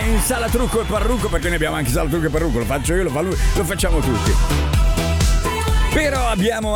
in sala trucco e parrucco, perché noi abbiamo anche sala trucco e parrucco, lo faccio io, lo fa lui, lo facciamo tutti. Però abbiamo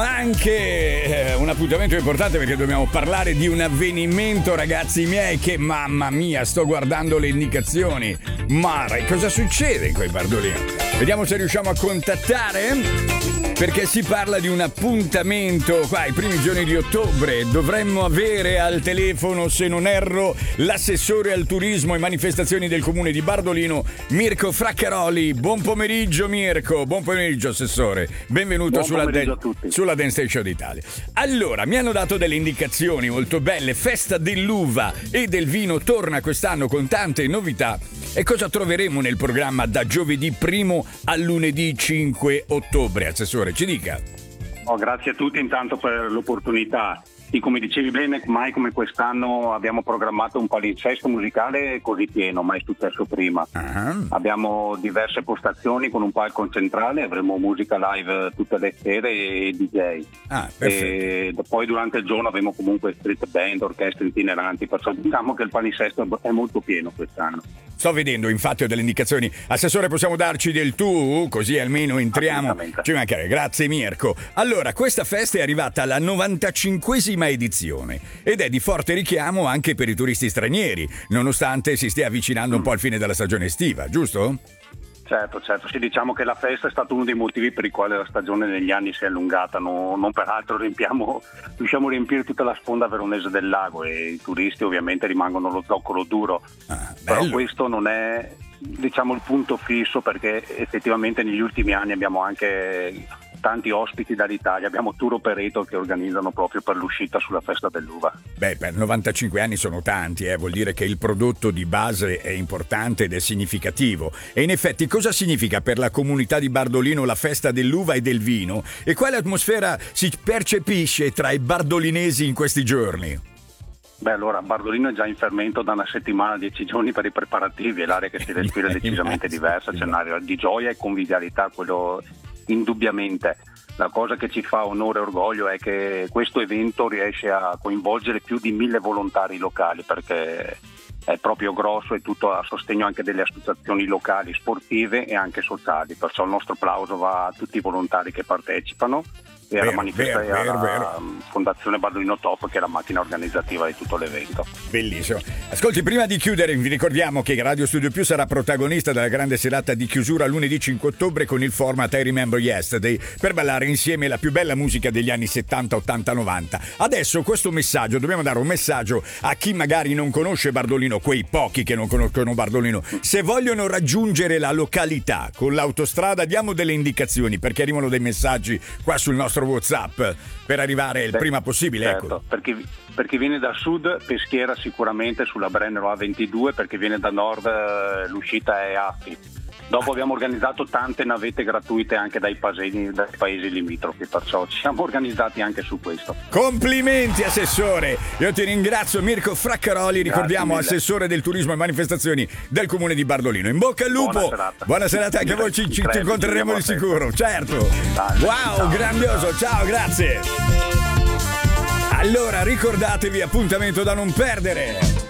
anche un appuntamento importante, perché dobbiamo parlare di un avvenimento, ragazzi miei, che mamma mia, sto guardando le indicazioni. Mare, cosa succede in quei Bardolino? Vediamo se riusciamo a contattare, perché si parla di un appuntamento qua ai primi giorni di ottobre. Dovremmo avere al telefono, se non erro, l'assessore al turismo e manifestazioni del comune di Bardolino, Mirko Fraccaroli. Buon pomeriggio Mirko, buon pomeriggio assessore, benvenuto sulla Dance Station d'Italia. Allora, mi hanno dato delle indicazioni molto belle. Festa dell'uva e del vino torna quest'anno con tante novità. E cosa troveremo nel programma da giovedì 1 a lunedì 5 ottobre? Assessore, ci dica. Grazie a tutti intanto per l'opportunità. E come dicevi bene, mai come quest'anno abbiamo programmato un palinsesto musicale così pieno, mai successo prima. Uh-huh. Abbiamo diverse postazioni con un palco centrale, avremo musica live tutte le sere e DJ. E poi durante il giorno avremo comunque street band, orchestre itineranti, perciò diciamo che il palinsesto è molto pieno quest'anno. Sto vedendo, infatti ho delle indicazioni. Assessore, possiamo darci del tu? Così almeno entriamo. Ci mancherebbe. Grazie Mirko. Allora, questa festa è arrivata alla 95esima edizione ed è di forte richiamo anche per i turisti stranieri, nonostante si stia avvicinando un po' al fine della stagione estiva, giusto? Certo, sì, diciamo che la festa è stato uno dei motivi per i quali la stagione negli anni si è allungata, non per altro riusciamo a riempire tutta la sponda veronese del lago e i turisti ovviamente rimangono lo zoccolo duro, però questo non è, diciamo, il punto fisso, perché effettivamente negli ultimi anni abbiamo anche tanti ospiti dall'Italia, abbiamo tour operator che organizzano proprio per l'uscita sulla festa dell'uva. Beh, per 95 anni sono tanti, vuol dire che il prodotto di base è importante ed è significativo. E in effetti cosa significa per la comunità di Bardolino la festa dell'uva e del vino? E quale atmosfera si percepisce tra i bardolinesi in questi giorni? Beh, allora, Bardolino è già in fermento da una settimana, 10 giorni per i preparativi e l'aria che si respira è decisamente diversa, c'è un'aria di gioia e convivialità, quello indubbiamente. La cosa che ci fa onore e orgoglio è che questo evento riesce a coinvolgere più di 1000 volontari locali, perché è proprio grosso e tutto a sostegno anche delle associazioni locali sportive e anche sociali, perciò il nostro applauso va a tutti i volontari che partecipano e alla manifestazione alla Fondazione Bardolino Top, che è la macchina organizzativa di tutto l'evento. Bellissimo. Ascolti, prima di chiudere vi ricordiamo che Radio Studio Più sarà protagonista della grande serata di chiusura lunedì 5 ottobre con il format I Remember Yesterday, per ballare insieme la più bella musica degli anni 70, 80, 90. Adesso questo messaggio, dobbiamo dare un messaggio a chi magari non conosce Bardolino, quei pochi che non conoscono Bardolino. Se vogliono raggiungere la località con l'autostrada, diamo delle indicazioni, perché arrivano dei messaggi qua sul nostro WhatsApp per arrivare il prima possibile. Certo, ecco. Per chi viene da sud, Peschiera sicuramente sulla Brennero A22, perché viene da nord l'uscita è Affi. Dopo abbiamo organizzato tante navette gratuite anche dai paesi limitrofi, perciò ci siamo organizzati anche su questo. Complimenti assessore, io ti ringrazio. Mirko Fraccaroli, ricordiamo, assessore del turismo e manifestazioni del comune di Bardolino. In bocca al lupo, buona serata anche a voi, ci incontreremo di sicuro, certo. Wow, grandioso, ciao, grazie. Allora ricordatevi, appuntamento da non perdere.